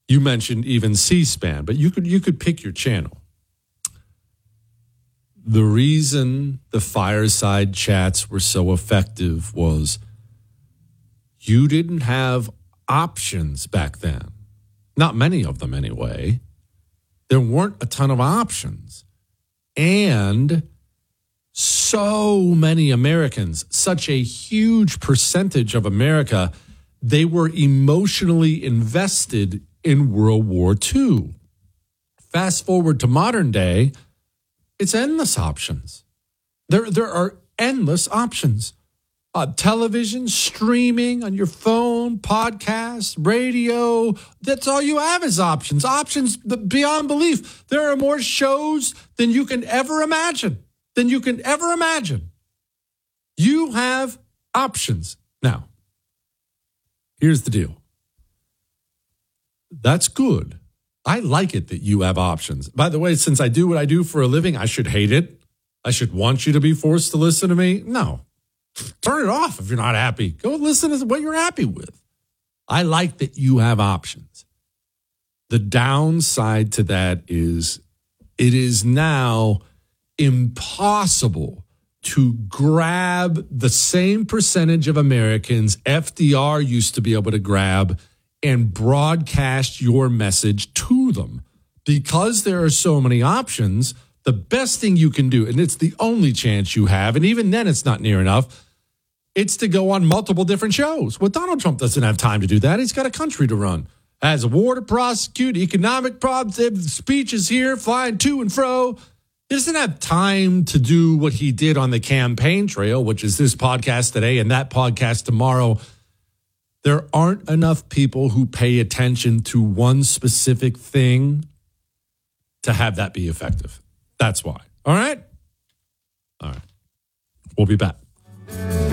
You mentioned even C-SPAN, but you could pick your channel. The reason the fireside chats were so effective was you didn't have options back then. Not many of them anyway. There weren't a ton of options. And so many Americans, such a huge percentage of America, they were emotionally invested in World War II. Fast forward to modern day, it's endless options. There are endless options. Television, streaming on your phone, podcasts, radio. That's all you have is options. Options beyond belief. There are more shows than you can ever imagine. You have options. Now, here's the deal. That's good. I like it that you have options. By the way, since I do what I do for a living, I should hate it. I should want you to be forced to listen to me. No. Turn it off if you're not happy. Go listen to what you're happy with. I like that you have options. The downside to that is it is now impossible to grab the same percentage of Americans FDR used to be able to grab and broadcast your message to them. Because there are so many options, the best thing you can do, and it's the only chance you have, and even then it's not near enough, it's to go on multiple different shows. Well, Donald Trump doesn't have time to do that. He's got a country to run. Has a war to prosecute, economic problems, speeches here, flying to and fro. He doesn't have time to do what he did on the campaign trail, which is this podcast today and that podcast tomorrow. There aren't enough people who pay attention to one specific thing to have that be effective. That's why. All right? All right. We'll be back.